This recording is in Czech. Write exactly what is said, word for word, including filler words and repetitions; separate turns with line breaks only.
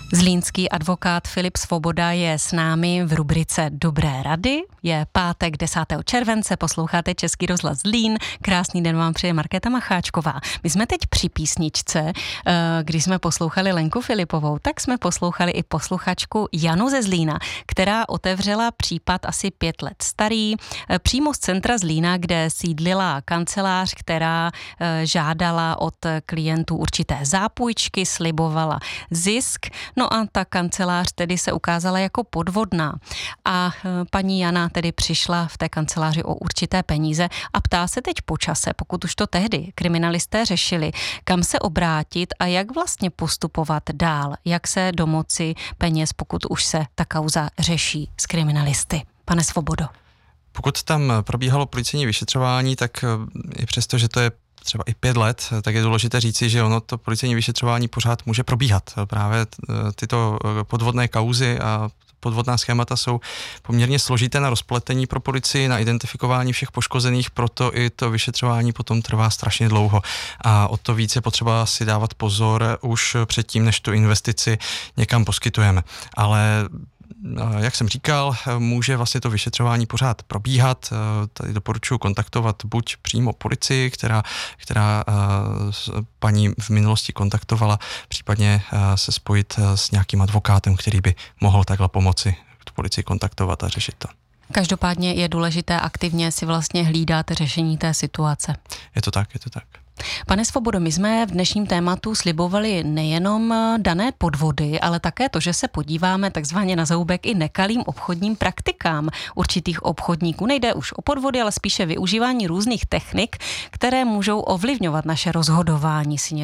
Zlínský advokát Filip Svoboda je s námi v rubrice Dobré rady. Je pátek desátého července, posloucháte Český rozhlas Zlín. Krásný den vám přeje Markéta Macháčková. My jsme teď při písničce, když jsme poslouchali Lenku Filipovou, tak jsme poslouchali i posluchačku Janu ze Zlína, která otevřela případ asi pět let starý, přímo z centra Zlína, kde sídlila kancelář, která žádala od klientů určité zápůjčky, slibovala zisk. No a ta kancelář tedy se ukázala jako podvodná a paní Jana tedy přišla v té kanceláři o určité peníze a ptá se teď po čase, pokud už to tehdy kriminalisté řešili, kam se obrátit a jak vlastně postupovat dál, jak se domoci peněz, pokud už se ta kauza řeší s kriminalisty. Pane Svobodo.
Pokud tam probíhalo policejní vyšetřování, tak i přesto, že to je třeba i pět let, tak je důležité říci, že ono to policejní vyšetřování pořád může probíhat. Právě tyto podvodné kauzy a podvodná schémata jsou poměrně složité na rozpletení pro policii, na identifikování všech poškozených, proto i to vyšetřování potom trvá strašně dlouho. A o to víc je potřeba si dávat pozor už předtím, než tu investici někam poskytujeme. Ale jak jsem říkal, může vlastně to vyšetřování pořád probíhat. Tady doporučuji kontaktovat buď přímo policii, která, která paní v minulosti kontaktovala, případně se spojit s nějakým advokátem, který by mohl takhle pomoci tu policii kontaktovat a řešit to.
Každopádně je důležité aktivně si vlastně hlídat řešení té situace.
Je to tak, je to tak.
Pane Svobodo, my jsme v dnešním tématu slibovali nejenom dané podvody, ale také to, že se podíváme takzvaně na zoubek i nekalým obchodním praktikám určitých obchodníků. Nejde už o podvody, ale spíše využívání různých technik, které můžou ovlivňovat naše rozhodování si